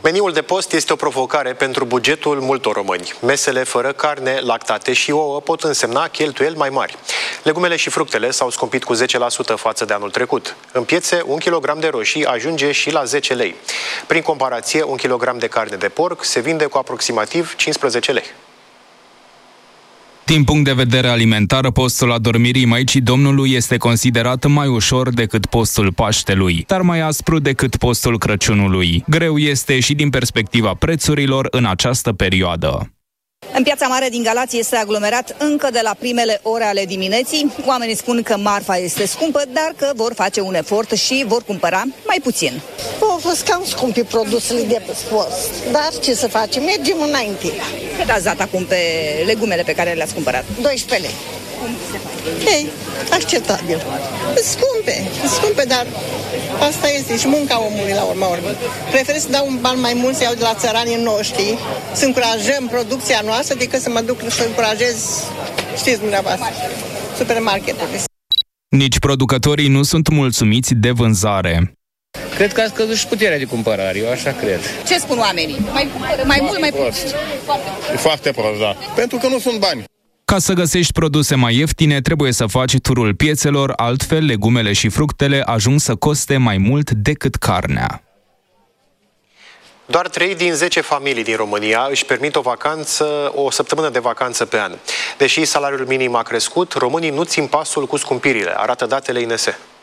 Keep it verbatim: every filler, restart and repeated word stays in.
Meniul de post este o provocare pentru bugetul multor români. Mesele fără carne, lactate și ouă pot însemna cheltuieli mai mari. Legumele și fructele s-au scumpit cu zece la sută față de anul trecut. În piețe, un kilogram de roșii ajunge și la zece lei. Prin comparație, un kilogram de carne de porc se vinde cu aproximativ cincisprezece lei. Din punct de vedere alimentar, postul adormirii Maicii Domnului este considerat mai ușor decât postul Paștelui, dar mai aspru decât postul Crăciunului. Greu este și din perspectiva prețurilor în această perioadă. În Piața Mare din Galați este aglomerat încă de la primele ore ale dimineții. Oamenii spun că marfa este scumpă, dar că vor face un efort și vor cumpăra mai puțin. Au fost cam scumpi produsele de post, dar ce să facem? Mergem înainte. Cât ați dat acum pe legumele pe care le-ați cumpărat? doisprezece lei. Ei, acceptabil. Scumpe, scumpe, dar asta este și munca omului la urma urmei. Prefer să dau un ban mai mult să iau de la țăranii noștri, să încurajăm producția noastră, decât să mă duc să încurajez, știți dumneavoastră, supermarketurile. Nici producătorii nu sunt mulțumiți de vânzare. Cred că a scăzut și puterea de cumpărare, eu așa cred. Ce spun oamenii? Mai, mai mult, mai puțin? E foarte prost, da. Pentru că nu sunt bani. Ca să găsești produse mai ieftine, trebuie să faci turul piețelor, altfel legumele și fructele ajung să coste mai mult decât carnea. Doar trei din zece familii din România își permit o vacanță, o săptămână de vacanță pe an. Deși salariul minim a crescut, românii nu țin pasul cu scumpirile, arată datele I N S.